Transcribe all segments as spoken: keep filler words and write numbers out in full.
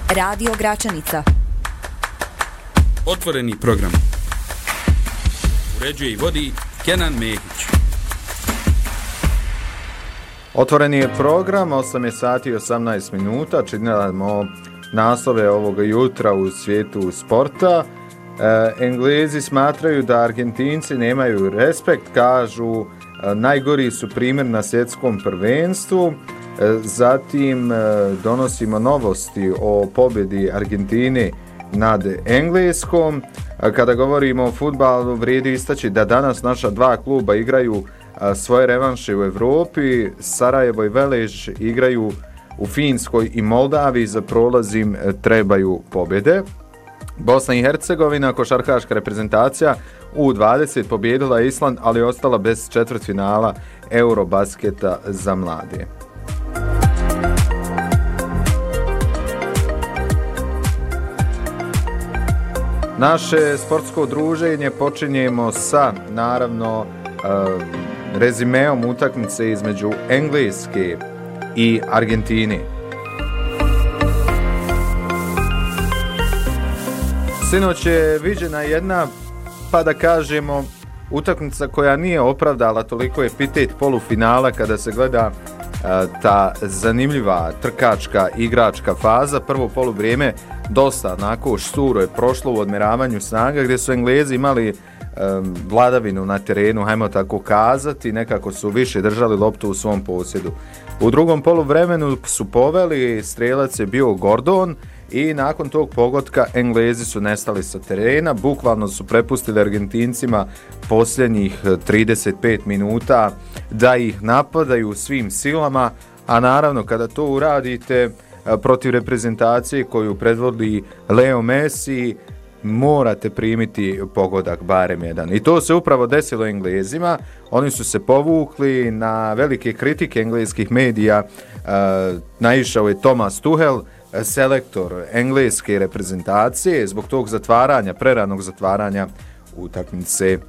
Radio Gračanica. Otvoreni program. Uređuje i vodi Kenan Mehić. Otvoreni je program, osam sati i osamnaest minuta, činimo naslove ovoga jutra u svijetu sporta. E, Englezi smatraju da Argentinci nemaju respekt, kažu e, najgori su primjer na svjetskom prvenstvu. E, zatim e, donosimo novosti o pobjedi Argentine nad Engleskom. E, kada govorimo o fudbalu, vrijedi istaći da danas naša dva kluba igraju a, svoje revanše u Evropi. Sarajevo i Velež igraju u Finskoj i Moldaviji, za prolazim e, trebaju pobjede. Bosna i Hercegovina, košarkaška reprezentacija U dvadeset pobjedila Island, ali ostala bez četvrtfinala Eurobasketa za mlade. Naše sportsko druženje počinjemo sa, naravno, rezimeom utakmice između Engleske i Argentine. Sinoć je viđena jedna, pa da kažemo, utakmica koja nije opravdala toliko epitet polufinala kada se gleda a, ta zanimljiva trkačka igračka faza. Prvo poluvrijeme dosta onako šturo je prošlo u odmjeravanju snaga, gdje su Englezi imali a, vladavinu na terenu, hajmo tako kazati, nekako su više držali loptu u svom posjedu. U drugom poluvremenu su poveli, strelac je bio Gordon, i nakon tog pogotka Englezi su nestali sa terena, bukvalno su prepustili Argentincima posljednjih trideset pet minuta da ih napadaju svim silama, a naravno kada to uradite protiv reprezentacije koju predvodi Leo Messi, morate primiti pogodak barem jedan. I to se upravo desilo Englezima. Oni su se povukli, na velike kritike engleskih medija uh, naišao je Thomas Tuchel, selektor engleske reprezentacije, zbog tog zatvaranja, preranog zatvaranja utakmice.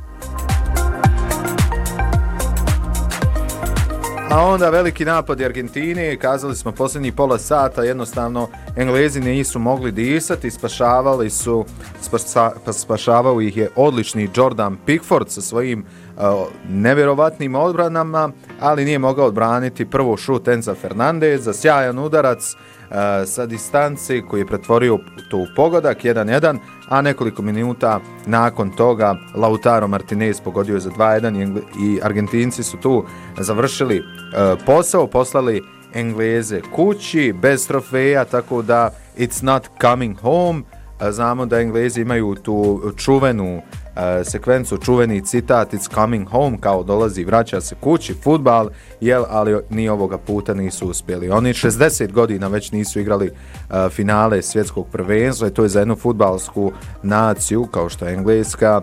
A onda veliki napad Argentine, kazali smo posljednjih pola sata, jednostavno Englezi nisu mogli disati, spašavali su, spasa, spašavao ih je odlični Jordan Pickford sa svojim uh, nevjerovatnim odbranama, ali nije mogao odbraniti prvo šut Enza Fernandeza, sjajan udarac uh, sa distance koji je pretvorio to u pogodak jedan jedan, a nekoliko minuta nakon toga Lautaro Martinez pogodio je za dva jedan i Argentinci su tu završili uh, posao, poslali Engleze kući bez trofeja, tako da it's not coming home. Uh, znamo da Englezi imaju tu čuvenu uh, sekvencu, čuveni citat it's coming home, kao dolazi, vraća se kući, fudbal, jel, ali ni ovoga puta nisu uspjeli. Oni šezdeset godina već nisu igrali uh, finale svjetskog prvenstva i to je za jednu fudbalsku naciju kao što je Engleska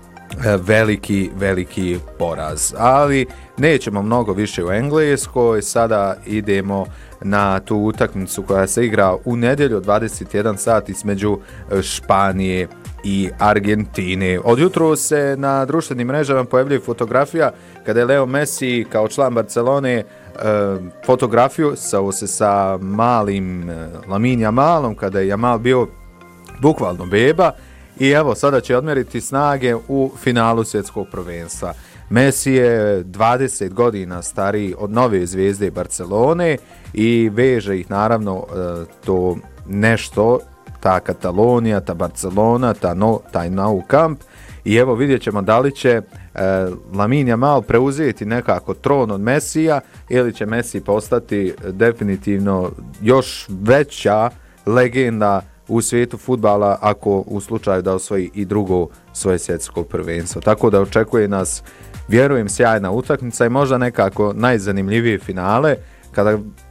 veliki, veliki poraz. Ali nećemo mnogo više u Engleskoj, sada idemo na tu utakmicu koja se igra u nedjelju dvadeset jedan sat između Španije i Argentine. Od jutro se na društvenim mrežama pojavljuje fotografija kada je Leo Messi kao član Barcelone e, fotografiju sa, se sa malim e, Lamine Yamalom, kada je Yamal bio bukvalno beba. I evo, sada će odmjeriti snage u finalu svjetskog prvenstva. Messi je dvadeset godina stariji od nove zvijezde Barcelone i veže ih naravno to nešto, ta Katalonija, ta Barcelona, ta no, taj Nou Camp. I evo vidjet ćemo da li će eh, Lamine Yamal preuzeti nekako tron od Messija ili će Messi postati definitivno još veća legenda u svijetu fudbala ako u slučaju da osvoji i drugo svoje svjetsko prvenstvo. Tako da očekuje nas, vjerujem, sjajna utakmica i možda nekako najzanimljivije finale. Kada